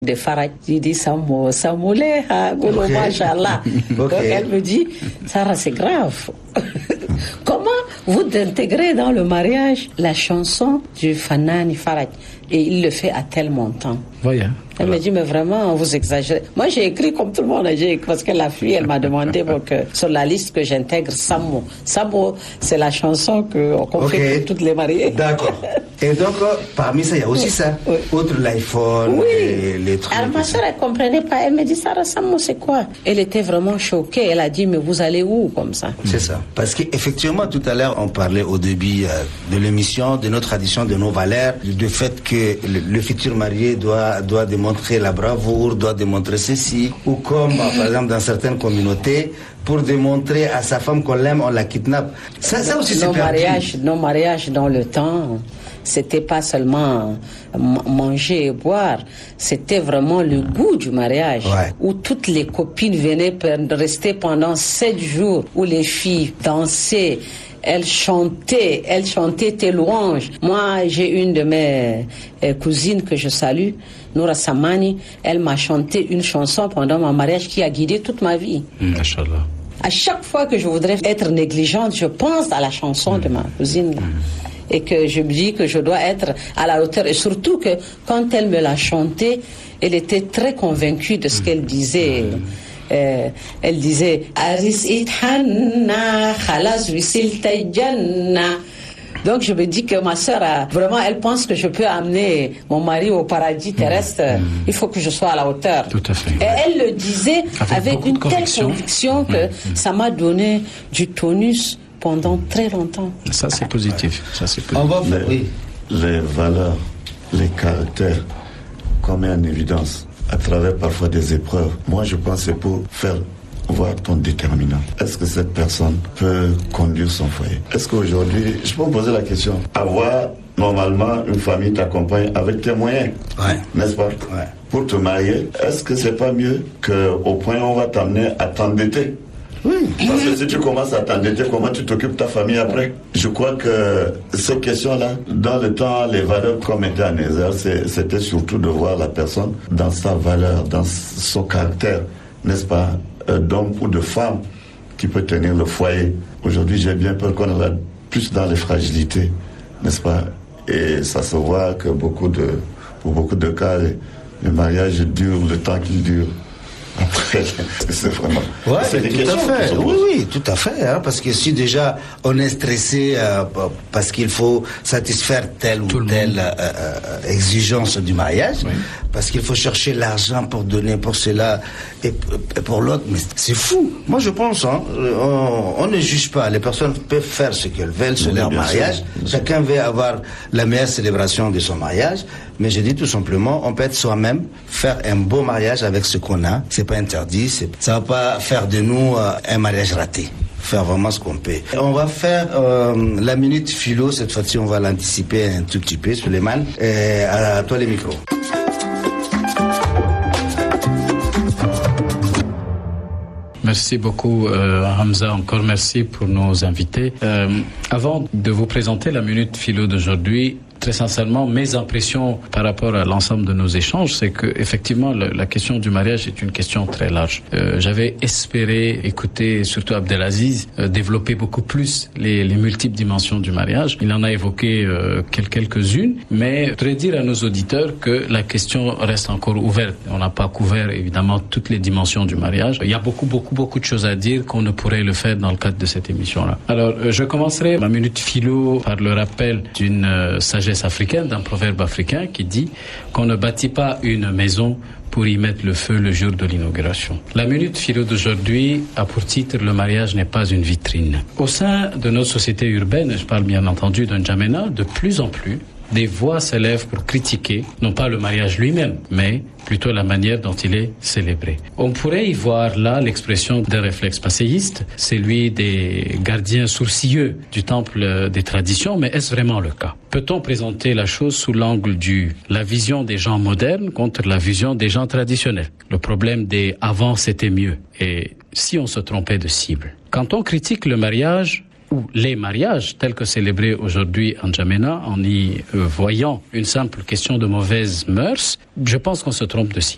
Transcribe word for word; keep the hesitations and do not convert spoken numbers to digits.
de Faraj. J'ai dit Samo, Samoulé, Golo, Machallah. Donc elle me dit, Sarah, c'est grave. Comment vous intégrez dans le mariage la chanson du Fanani Faraj? Et il le fait à tel montant. Voyez. Elle voilà. me dit, mais vraiment, vous exagérez. Moi, j'ai écrit comme tout le monde, j'ai écrit, parce que la fille, elle m'a demandé pour que, sur la liste que j'intègre Samo. Samo, c'est la chanson qu'on qu okay. fait pour toutes les mariées. D'accord. Et donc, parmi ça, il y a aussi oui. ça. Oui. Outre l'iPhone, oui. les, les trucs. Alors, ma soeur, elle ne comprenait pas. Elle me dit, Sarah, Samo, c'est quoi? Elle était vraiment choquée. Elle a dit, mais vous allez où, comme ça? C'est ça. Parce qu'effectivement, tout à l'heure, on parlait au début euh, de l'émission, de nos traditions, de nos valeurs, du fait que le, le futur marié doit, doit démontrer la bravoure, doit démontrer ceci, ou comme, par exemple, dans certaines communautés, pour démontrer à sa femme qu'on l'aime, on la kidnappe. Ça, ça aussi, c'est nos mariages, nos mariages dans le temps, c'était pas seulement manger et boire, c'était vraiment le goût du mariage, ouais. où toutes les copines venaient rester pendant sept jours, où les filles dansaient, elles chantaient, elles chantaient tes louanges. Moi, j'ai une de mes euh, cousines que je salue, Noura Samani, elle m'a chanté une chanson pendant mon mariage qui a guidé toute ma vie. Machallah. À chaque fois que je voudrais être négligente, je pense à la chanson mmh. de ma cousine. Là. Et que je me dis que je dois être à la hauteur. Et surtout que quand elle me l'a chanté, elle était très convaincue de ce qu'elle disait. Euh, elle disait Aris ithanna khalas wisilta janna. Donc je me dis que ma sœur a, vraiment elle pense que je peux amener mon mari au paradis terrestre. Mmh. Il faut que je sois à la hauteur. Tout à fait. Et elle le disait avec, avec une telle conviction, conviction que mmh. ça m'a donné du tonus pendant très longtemps. Ça c'est positif. Ça c'est positif. On va faire, oui. Les valeurs, les caractères qu'on met en évidence à travers parfois des épreuves. Moi, je pense que c'est pour faire voir ton déterminant. Est-ce que cette personne peut conduire son foyer? Est-ce qu'aujourd'hui, je peux me poser la question, avoir normalement une famille t'accompagne avec tes moyens, ouais. n'est-ce pas? Ouais. Pour te marier, est-ce que c'est pas mieux qu'au point où on va t'amener à t'endetter? Oui. Parce que si tu commences à t'endetter, comment tu t'occupes de ta famille après? Je crois que ces questions-là, dans le temps, les valeurs qu'on mettait en exergue, c'était surtout de voir la personne dans sa valeur, dans son caractère, n'est-ce pas, d'homme ou de femme qui peut tenir le foyer. Aujourd'hui, j'ai bien peur qu'on va plus dans les fragilités, n'est-ce pas? Et ça se voit que beaucoup de, pour beaucoup de cas, le mariage dure le temps qu'il dure. Après, c'est vraiment. Ouais, c'est des tout à fait. Oui, oui, tout à fait. Hein, parce que si déjà on est stressé euh, parce qu'il faut satisfaire telle tout ou telle euh, euh, exigence du mariage, oui. parce qu'il faut chercher l'argent pour donner pour cela et, et pour l'autre, mais c'est fou. Moi, je pense, hein, on, on ne juge pas. Les personnes peuvent faire ce qu'elles veulent sur oui, leur mariage. Sûr. Chacun veut avoir la meilleure célébration de son mariage. Mais je dis tout simplement, on peut être soi-même, faire un beau mariage avec ce qu'on a. C'est pas interdit. Ça va pas faire de nous euh, un mariage raté. Faire vraiment ce qu'on peut. On va faire euh, la minute philo. Cette fois-ci, on va l'anticiper un tout petit peu, Suleiman. Et à toi les micros. Merci beaucoup euh, Hamza, encore merci pour nos invités. Euh, avant de vous présenter la minute philo d'aujourd'hui, très sincèrement, mes impressions par rapport à l'ensemble de nos échanges, c'est que effectivement la, la question du mariage est une question très large. Euh, j'avais espéré écouter surtout Abdelaziz euh, développer beaucoup plus les, les multiples dimensions du mariage. Il en a évoqué euh, quelques-unes, mais je voudrais dire à nos auditeurs que la question reste encore ouverte. On n'a pas couvert évidemment toutes les dimensions du mariage. Il y a beaucoup, beaucoup, beaucoup de choses à dire qu'on ne pourrait le faire dans le cadre de cette émission-là. Alors, euh, je commencerai ma minute philo par le rappel d'une euh, sagesse africaine, d'un proverbe africain qui dit qu'on ne bâtit pas une maison pour y mettre le feu le jour de l'inauguration. La minute philo d'aujourd'hui a pour titre « Le mariage n'est pas une vitrine ». Au sein de notre société urbaine, je parle bien entendu d'un N'Djamena, de plus en plus, des voix s'élèvent pour critiquer, non pas le mariage lui-même, mais plutôt la manière dont il est célébré. On pourrait y voir là l'expression d'un réflexe passéiste, celui des gardiens sourcilleux du temple des traditions, mais est-ce vraiment le cas? Peut-on présenter la chose sous l'angle du la vision des gens modernes contre la vision des gens traditionnels? Le problème des « avant c'était mieux » et si on se trompait de cible. Quand on critique le mariage, ou les mariages tels que célébrés aujourd'hui en N'Djamena, en y euh, voyant une simple question de mauvaise mœurs, je pense qu'on se trompe de cible.